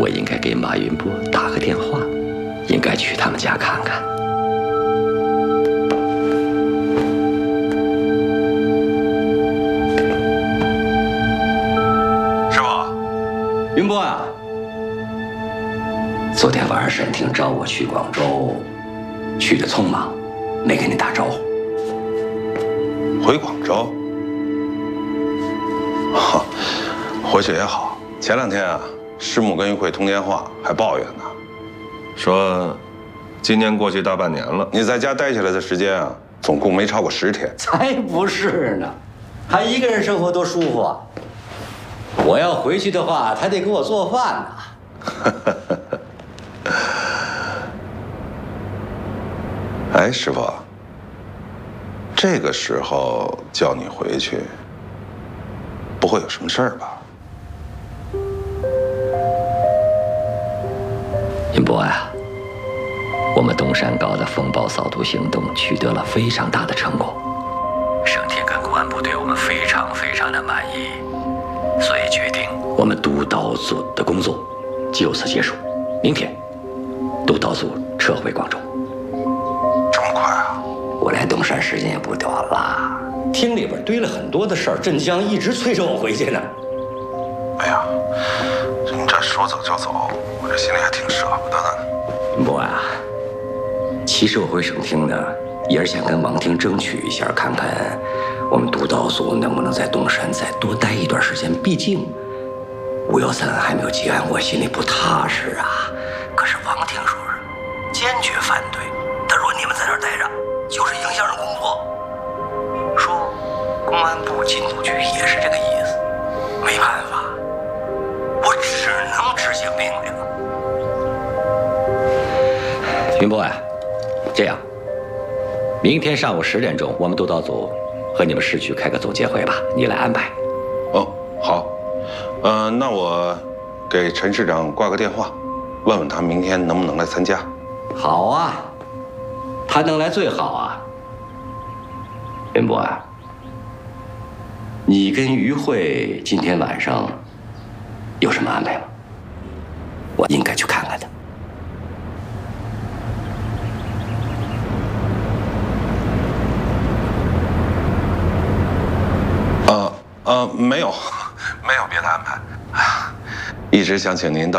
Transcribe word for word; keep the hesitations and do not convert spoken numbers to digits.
我应该给马云波打个电话，应该去他们家看看。 师傅， 云波啊，昨天晚上沈婷找我去广州，去的匆忙，没跟你打招呼。 回广州？哈，回去也好。前两天啊，师母跟于慧通电话，还抱怨呢，说今年过去大半年了，你在家待下来的时间啊，总共没超过十天。 才不是呢，他一个人生活多舒服啊！我要回去的话，他得给我做饭呢。 哎，师傅，这个时候叫你回去，不会有什么事儿吧？ 云波呀，我们东山搞的风暴扫毒行动取得了非常大的成果，省厅跟公安部对我们非常非常的满意，所以决定我们督导组的工作就此结束。明天，督导组撤回广州。 这么快啊？ 我来东山时间也不短了，厅里边堆了很多的事儿，镇江一直催着我回去呢。 哎呀，你这说走就走，我这心里还挺舍不得的呢。 云波啊，其实我回省厅呢，也是想跟王厅争取一下，看看我们督导组能不能在东山再多待一段时间。毕竟吴耀三还没有结案，我心里不踏实啊。可是王厅说是坚决反对，他说你们在这儿待着就是影响人工作，说公安部禁毒局也是这个意思。没办法，我只能执行命令。云波呀，这样，明天上午十点钟，我们督导组和你们市区开个总结会吧，你来安排。 哦，好，呃，那我给陈市长挂个电话，问问他明天能不能来参加。 好啊，他能来最好啊。云波啊，你跟于慧今天晚上有什么安排吗？我应该去看看他。 呃呃，没有，没有别的安排。一直想请您到